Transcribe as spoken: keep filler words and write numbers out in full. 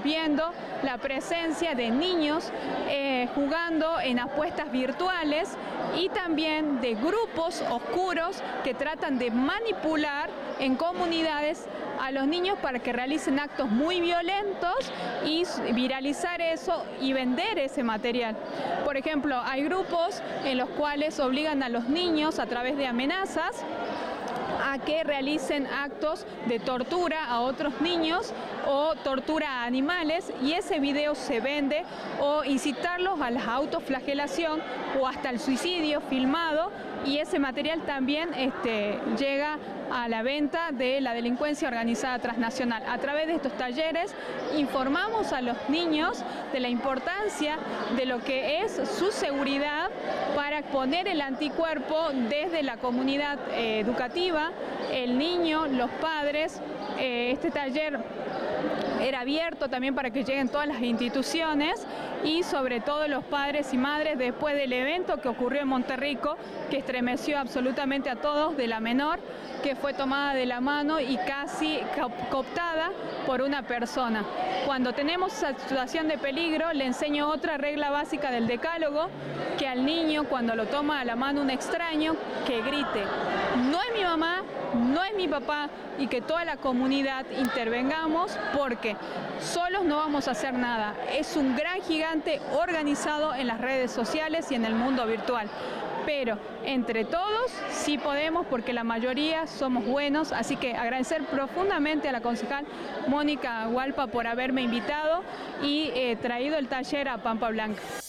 viendo la presencia de niños eh, jugando en apuestas virtuales y también de grupos oscuros que tratan de manipular en comunidades a los niños para que realicen actos muy violentos y viralizar eso y vender ese material. Por ejemplo, hay grupos en los cuales obligan a los niños a través de amenazas a que realicen actos de tortura a otros niños o tortura a animales, y ese video se vende, o incitarlos a la autoflagelación o hasta el suicidio filmado, y ese material también este, llega a la venta de la delincuencia organizada transnacional. A través de estos talleres informamos a los niños de la importancia de lo que es su seguridad para poner el anticuerpo desde la comunidad eh, educativa, el niño, los padres. Eh, este taller era abierto también para que lleguen todas las instituciones y sobre todo los padres y madres después del evento que ocurrió en Monterrico, que estremeció absolutamente a todos, de la menor que fue tomada de la mano y casi cooptada por una persona. Cuando tenemos esa situación de peligro, le enseño otra regla básica del decálogo, que al niño cuando lo toma a la mano un extraño, que grite: no es mi mamá, no es mi papá, y que toda la comunidad intervengamos, porque solos no vamos a hacer nada. Es un gran gigante organizado en las redes sociales y en el mundo virtual. Pero entre todos sí podemos, porque la mayoría somos buenos. Así que agradecer profundamente a la concejal Mónica Hualpa por haberme invitado y eh, traído el taller a Pampa Blanca.